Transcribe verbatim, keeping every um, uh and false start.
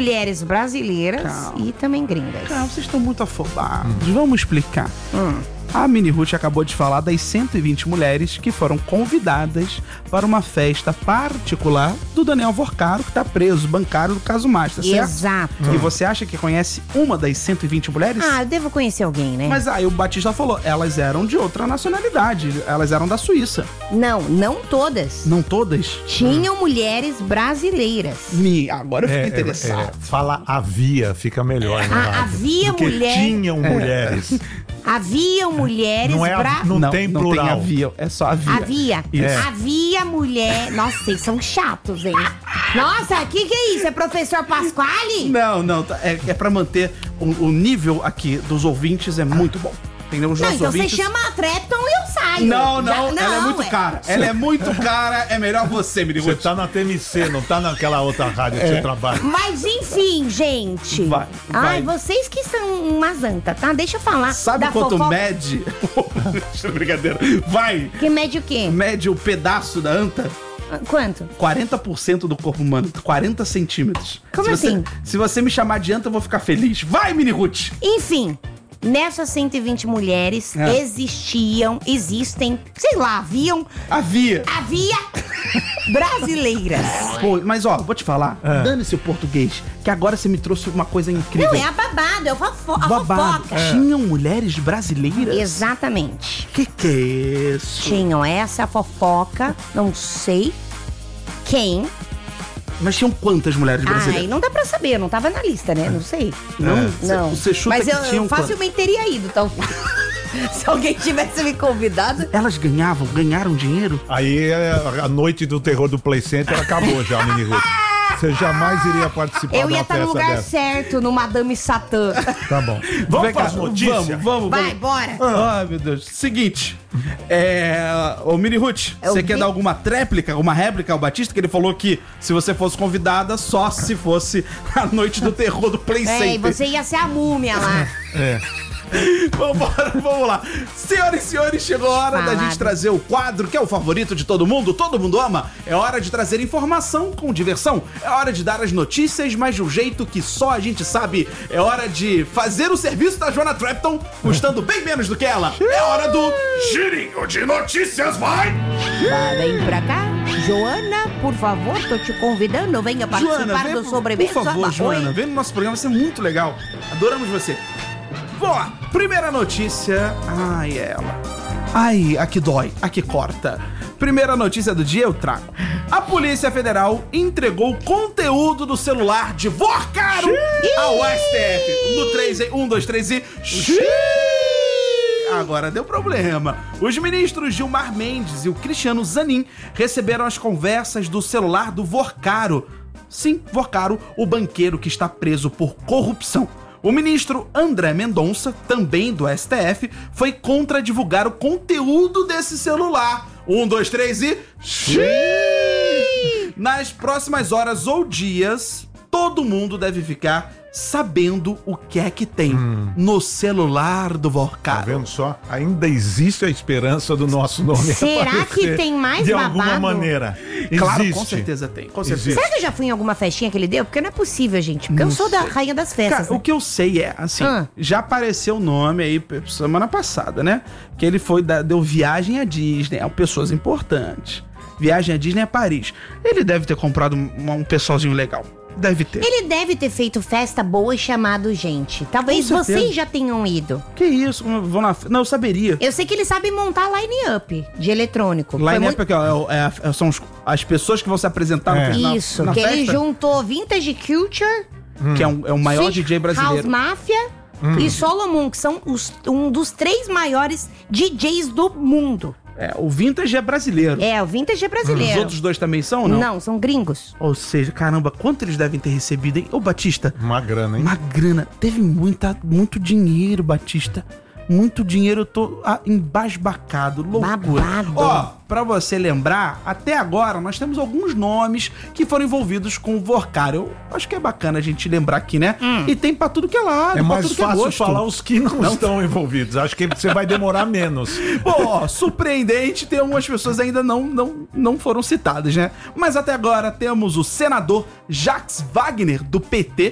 mulheres brasileiras Calma. e também gringas. Cara, vocês estão muito afobados. Vamos explicar. Hum. A Mini Ruth acabou de falar das cento e vinte mulheres que foram convidadas para uma festa particular do Daniel Vorcaro, que tá preso, bancário do caso Master, certo? Exato. E você acha que conhece uma das cento e vinte mulheres? Ah, eu devo conhecer alguém, né? Mas aí o Batista falou, elas eram de outra nacionalidade, elas eram da Suíça. Não, não todas. Não todas? Tinham mulheres brasileiras. Me, agora eu fiquei É, interessado. é, é, fala havia, fica melhor, né? Ah, havia Porque mulher- tinham mulheres. Haviam mulheres Não é a- bra... não- não tem não plural. tem havia, é só havia. Havia. Isso. Havia mulher... Nossa, vocês são chatos, hein? Nossa, o que que é isso? É professor Pasquale? Não, não, tá- é, é pra manter o, o nível aqui dos ouvintes é muito bom. Entendeu? Os Não, nossos então ouvintes... você chama a Trepton e eu saio. Não, não, Já- ela é muito é- cara. Ela é muito cara, é melhor você, Mini Você Ruth. tá na T M C, não tá naquela outra rádio que você trabalha. Mas enfim, gente. Vai, Ai, vai. vocês que são umas anta, tá? Deixa eu falar. Sabe da quanto fofoca. mede? Brincadeira. Vai! Que mede o quê? Mede o pedaço da anta? Quanto? quarenta por cento do corpo humano, quarenta centímetros. Como se você- assim? Se você me chamar de anta, eu vou ficar feliz. Vai, Mini Ruth! Enfim, nessas cento e vinte mulheres É. existiam, existem, sei lá, haviam, Havia. havia brasileiras. Pô, mas ó, vou te falar, dane-se o português, que agora você me trouxe uma coisa incrível. Não, é a babado, é o fofo a Babado. fofoca. Tinham mulheres brasileiras? Exatamente. Que que é isso? Tinham essa fofoca, não sei quem. Mas tinham quantas mulheres Ai, brasileiras? não dá pra saber, não tava na lista, né? Não sei. Não? Não. Você chuta Mas que eu, tinham eu facilmente teria ido, talvez. Se alguém tivesse me convidado. Elas ganhavam, ganharam dinheiro? Aí é, a noite do terror do Play Center acabou já, Mini Ruth. Você jamais iria participar Eu de ia uma estar no festa lugar dessa. certo, no Madame Satã. Tá bom. Vem Vamos cá, para as notícias? Vamos, vamos, Vai, vamos. bora. Ai, meu Deus. Seguinte. É. Ô, Mini Ruth, Eu você quer vi- dar alguma tréplica, alguma réplica ao Batista? Que ele falou que se você fosse convidada, só se fosse a noite do terror do Play É, e Center. você ia ser a múmia lá. É. Vambora, vamos lá. Senhoras e senhores, chegou a hora da Falado. gente trazer o quadro que é o favorito de todo mundo, todo mundo ama. É hora de trazer informação com diversão. É hora de dar as notícias, mas de um jeito que só a gente sabe. É hora de fazer o serviço da Joana Trepton, custando bem menos do que ela. É hora do Girinho de Notícias, vai! Vai, vem pra cá. Joana, por favor, tô te convidando. Venha participar vem, do por- sobremesa. Por favor, Oi. Joana, vem no nosso programa, vai ser muito legal. Adoramos você. Vamos lá, primeira notícia. Ai, ela. Ai, a que dói, a que corta. Primeira notícia do dia eu trago. A Polícia Federal entregou conteúdo do celular de Vorcaro ao S T F. No três, hein? Um, dois, três e... Agora deu problema. Os ministros Gilmar Mendes e o Cristiano Zanin receberam as conversas do celular do Vorcaro. Sim, Vorcaro, o banqueiro que está preso por corrupção. O ministro André Mendonça, também do S T F, foi contra divulgar o conteúdo desse celular. Um, dois, três e... Xiii! Nas próximas horas ou dias, todo mundo deve ficar sabendo o que é que tem no celular do Tá Vorcaro. vendo só? Ainda existe a esperança do nosso nome Será aparecer que tem mais de babado? alguma maneira. Claro, Existe. com certeza tem. Com certeza. Existe. Será que eu já fui em alguma festinha que ele deu? Porque não é possível, gente. Porque eu Não sou da sei. rainha das festas. Cara, o né? que eu sei é, assim, Ah. já apareceu o nome aí p- semana passada, né? Que ele foi, da- deu viagem à Disney, a pessoas importantes. Viagem à Disney a Paris. Ele deve ter comprado um, um pessoalzinho legal. Deve ter. Ele deve ter feito festa boa e chamado gente. Talvez Com certeza. vocês já tenham ido. Que isso? Eu Vou na... Não, eu saberia. Eu sei que ele sabe montar line-up de eletrônico. Foi Line muito- Up aqui, ó, é o- é a- são os- as pessoas que vão se apresentar É. no, na, Isso, na que ele festa, juntou Vintage Culture, que é, um- é o maior Sweet D J brasileiro. House Mafia e Solomon, que são os- um dos três maiores D Js do mundo. É, o Vintage é brasileiro. É, o Vintage é Os brasileiro. outros dois também são ou não? Não, são gringos. Ou seja, caramba, quanto eles devem ter recebido, hein? Ô, Batista, Uma grana, hein? uma grana. Teve muita, muito dinheiro, Batista. Muito dinheiro, eu tô ah, embasbacado. Loucura. Babado. Ó, pra você lembrar, até agora nós temos alguns nomes que foram envolvidos com o Vorcaro. Eu acho que é bacana a gente lembrar aqui, né? E tem pra tudo que é lado, É pra mais tudo que é fácil gosto. falar os que não, estão envolvidos. Acho que você vai demorar menos. Bom, ó, surpreendente, tem algumas pessoas ainda não, não, não foram citadas, né? Mas até agora temos o senador Jacques Wagner, do P T,